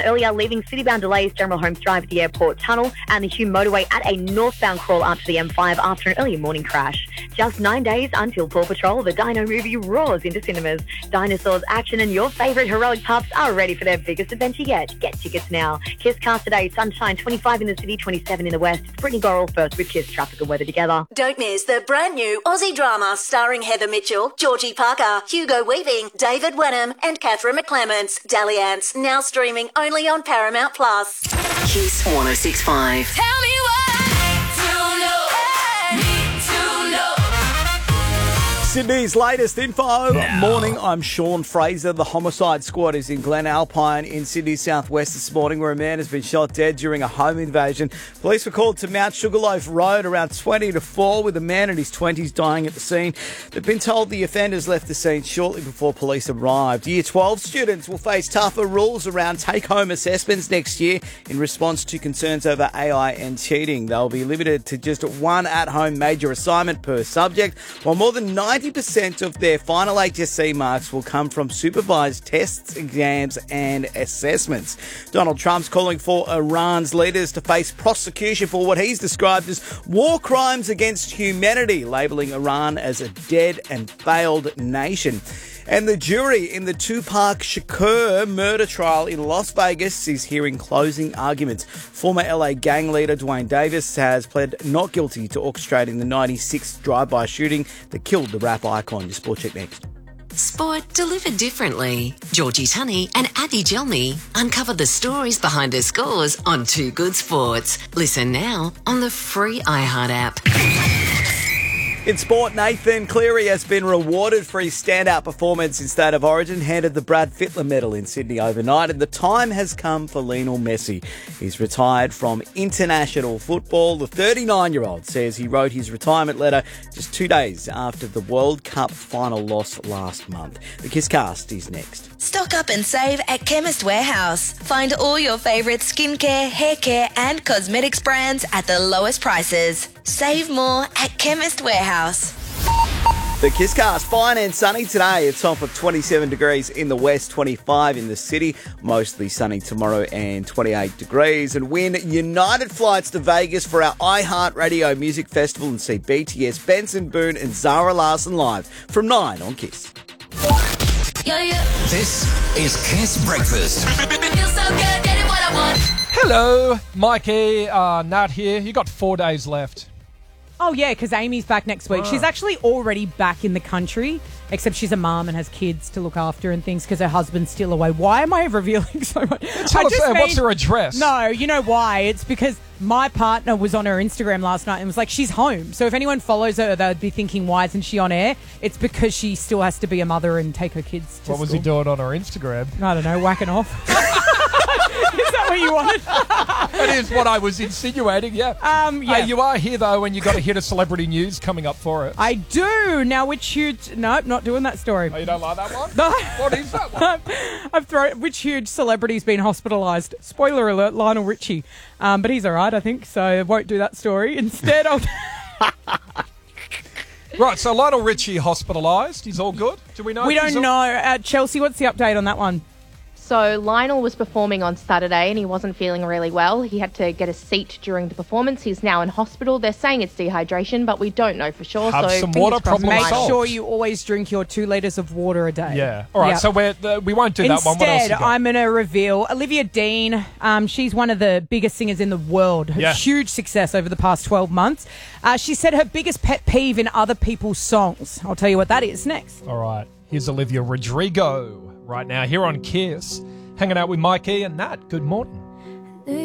Earlier, leaving city-bound delays General Holmes Drive at the airport tunnel and the Hume motorway at a northbound crawl up to the M5 after an early morning crash. Just 9 days until Paw Patrol, the Dino movie roars into cinemas. Dinosaurs, action and your favourite heroic pups are ready for their biggest adventure yet. Get tickets now. Kiss Cast today. Sunshine, 25 in the city, 27 in the west. It's Brittany Gorrell first with Kiss Traffic and Weather together. Don't miss the brand new Aussie drama starring Heather Mitchell, Georgie Parker, Hugo Weaving, David Wenham and Catherine McClements. Dalliance, now streaming only on Paramount Plus. Kiss 106.5. Tell me why to know. Sydney's latest info. Now. Morning, I'm Sean Fraser. The homicide squad is in Glen Alpine in Sydney's southwest this morning, where a man has been shot dead during a home invasion. Police were called to Mount Sugarloaf Road around 20 to 4 with a man in his 20s dying at the scene. They've been told the offenders left the scene shortly before police arrived. Year 12 students will face tougher rules around take-home assessments next year in response to concerns over AI and cheating. They'll be limited to just one at-home major assignment per subject, while more than 90% of their final HSC marks will come from supervised tests, exams and assessments. Donald Trump's calling for Iran's leaders to face prosecution for what he's described as war crimes against humanity, labelling Iran as a dead and failed nation. And the jury in the Tupac Shakur murder trial in Las Vegas is hearing closing arguments. Former LA gang leader Dwayne Davis has pled not guilty to orchestrating the 96 drive-by shooting that killed the rap icon. Your Sport Check next. Sport delivered differently. Georgie Tunney and Addy Gelmi uncover the stories behind the scores on Too Good Sports. Listen now on the free iHeart app. In sport, Nathan Cleary has been rewarded for his standout performance in State of Origin, handed the Brad Fittler medal in Sydney overnight, and the time has come for Lionel Messi. He's retired from international football. The 39-year-old says he wrote his retirement letter just 2 days after the World Cup final loss last month. The Kisscast is next. Stock up and save at Chemist Warehouse. Find all your favourite skincare, hair care and cosmetics brands at the lowest prices. Save more at Chemist Warehouse. The Kisscast, fine and sunny today. It's on for 27 degrees in the west, 25 in the city. Mostly sunny tomorrow and 28 degrees. And win United flights to Vegas for our iHeartRadio Music Festival and see BTS, Benson Boone and Zara Larsson live from 9 on Kiss. This is Kiss Breakfast. Feels so good, getting what I want. Hello, Mikey, Nat here. You got 4 days left. Oh, yeah, because Amy's back next week. She's actually already back in the country, except she's a mum and has kids to look after and things because her husband's still away. Why am I revealing so much? Tell us, what's her address? No, you know why? It's because my partner was on her Instagram last night and was like, she's home. So if anyone follows her, they'd be thinking, why isn't she on air? It's because she still has to be a mother and take her kids to What was school. he doing on her Instagram? I don't know, whacking off. Is that what you wanted? That is what I was insinuating, yeah. Yeah. You are here, though, and you got a hit of celebrity news coming up for it. I do. Now, which huge... Nope, not doing that story. Oh, you don't like that one? No. What is that one? I've thrown... Which huge celebrity's been hospitalised? Spoiler alert, Lionel Richie. But he's all right, I think, so I won't do that story. Instead, I'll... Right, so Lionel Richie hospitalised. He's all good? Do we know? We don't know. Chelsea, what's the update on that one? So Lionel was performing on Saturday and he wasn't feeling really well. He had to get a seat during the performance. He's now in hospital. They're saying it's dehydration, but we don't know for sure. Have so some fingers water, crossed. problem Make solved. sure you always drink your 2 litres of water a day. Yeah. All right, Yeah. so we won't do that one. What else you Instead, got? I'm going to reveal Olivia Dean. She's one of the biggest singers in the world. Yeah. Huge success over the past 12 months. She said her biggest pet peeve in other people's songs. I'll tell you what that is next. All right, here's Olivia Rodrigo right now here on Kiss, hanging out with Mikey and Nat. Good morning.